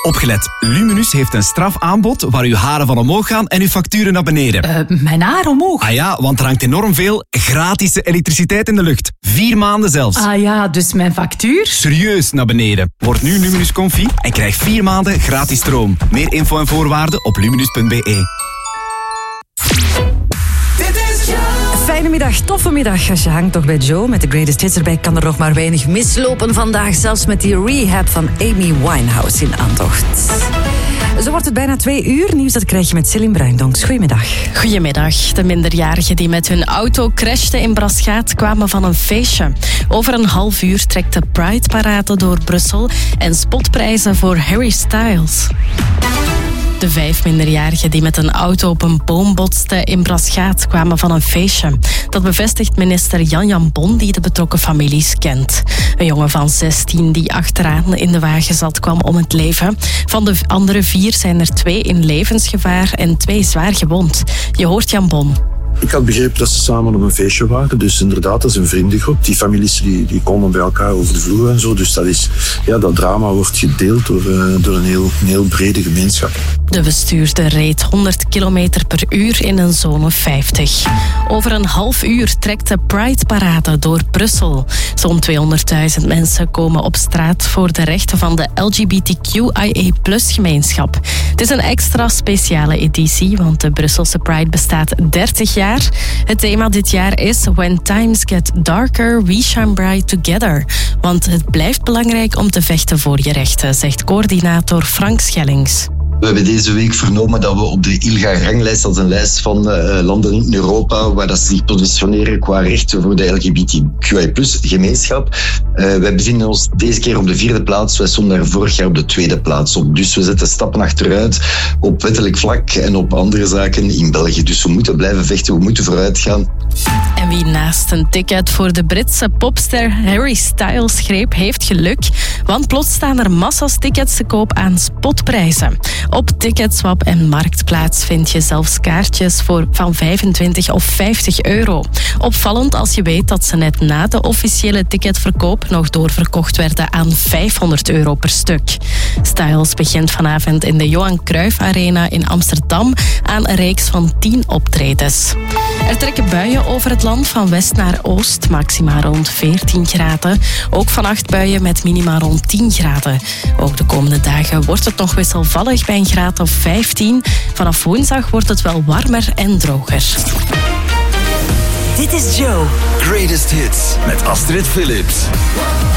Opgelet, Luminus heeft een strafaanbod waar uw haren van omhoog gaan en uw facturen naar beneden. Mijn haar omhoog? Ah ja, want er hangt enorm veel gratis elektriciteit in de lucht. 4 maanden zelfs. Ah ja, dus mijn factuur? Serieus naar beneden. Word nu Luminus Comfy en krijg 4 maanden gratis stroom. Meer info en voorwaarden op luminus.be. Fijne middag, toffe middag. Als je hangt toch bij Joe met de Greatest Hits erbij, kan er nog maar weinig mislopen vandaag. Zelfs met die rehab van Amy Winehouse in aantocht. Zo wordt het bijna 2 uur. Nieuws dat krijg je met Céline Bruindonks. Goedemiddag. Goedemiddag. De minderjarigen die met hun auto crashten in Braschaat kwamen van een feestje. Over een half uur trekt de Pride-parade door Brussel en spotprijzen voor Harry Styles. De 5 minderjarigen die met een auto op een boom botsten in Braschaat kwamen van een feestje. Dat bevestigt minister Jan Bon, die de betrokken families kent. Een jongen van 16 die achteraan in de wagen zat, kwam om het leven. Van de andere 4 zijn er 2 in levensgevaar en 2 zwaar gewond. Je hoort Jan Bon. Ik had begrepen dat ze samen op een feestje waren. Dus inderdaad, dat is een vriendengroep. Die families die komen bij elkaar over de vloer en zo. Dus dat drama wordt gedeeld door een heel brede gemeenschap. De bestuurder reed 100 km per uur in een zone 50. Over een half uur trekt de Pride-parade door Brussel. Zo'n 200.000 mensen komen op straat voor de rechten van de LGBTQIA+-gemeenschap. Het is een extra speciale editie, want de Brusselse Pride bestaat 30 jaar. Het thema dit jaar is When Times Get Darker, We Shine Bright Together. Want het blijft belangrijk om te vechten voor je rechten, zegt coördinator Frank Schellings. We hebben deze week vernomen dat we op de ILGA-ranglijst, dat is een lijst van landen in Europa, waar dat ze zich positioneren qua rechten voor de LGBTQI+-gemeenschap. Wij bevinden ons deze keer op de 4e plaats. Wij stonden daar vorig jaar op de 2e plaats op. Dus we zetten stappen achteruit op wettelijk vlak en op andere zaken in België. Dus we moeten blijven vechten, we moeten vooruit gaan. En wie naast een ticket voor de Britse popster Harry Styles greep, heeft geluk. Want plots staan er massa's tickets te koop aan spotprijzen. Op Ticketswap en Marktplaats vind je zelfs kaartjes van 25 of 50 euro. Opvallend als je weet dat ze net na de officiële ticketverkoop nog doorverkocht werden aan 500 euro per stuk. Styles begint vanavond in de Johan Cruijff Arena in Amsterdam aan een reeks van 10 optredens. Er trekken buien over het land van west naar oost, maxima rond 14 graden. Ook vannacht buien met minima rond 10 graden. Ook de komende dagen wordt het nog wisselvallig bij een graad of 15. Vanaf woensdag wordt het wel warmer en droger. Dit is Joe. Greatest Hits met Astrid Phillips.